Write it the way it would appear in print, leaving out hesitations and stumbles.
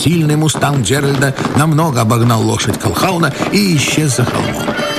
Сильный мустанг Джеральда намного обогнал лошадь Колхауна и исчез за холмом.